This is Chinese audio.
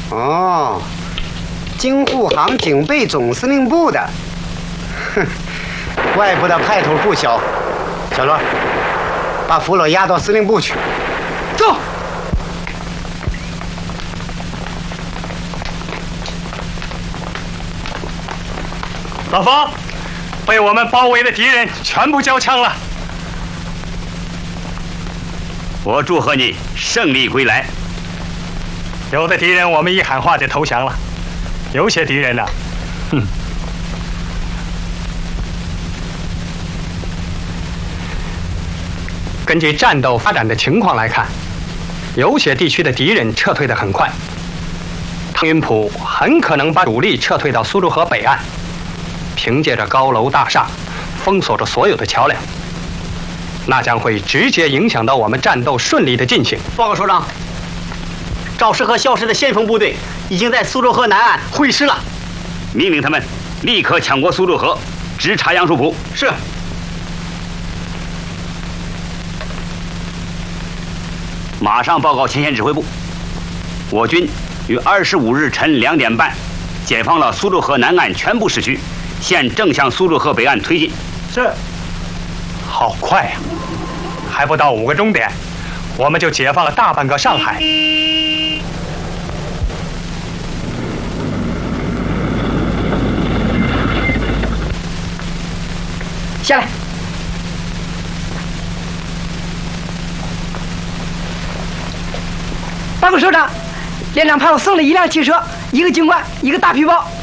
哦，京沪杭警备总司令部的，哼，外部的派头不小。小罗，把俘虏押到司令部去。走。 老冯，被我们包围的敌人全部交枪了。 我祝贺你胜利归来。 有的敌人我们一喊话就投降了，有些敌人呢，根据战斗发展的情况来看，有些地区的敌人撤退得很快，汤云浦很可能把主力撤退到苏州河北岸，凭借着高楼大厦，封锁着所有的桥梁，那将会直接影响到我们战斗顺利的进行。 报告首长，赵氏和肖氏的先锋部队已经在苏州河南岸会师了， 命令他们立刻抢过苏州河，直插杨树浦。 是。 马上报告前线指挥部，我军于25日晨2点半解放了苏州河南岸全部市区，现正向苏州河北岸推进。 是。 好快呀！还不到5个钟点，我们就解放了大半个上海。 下来。报告首长，连长派我送了1辆汽车，1个军官，1个大皮包。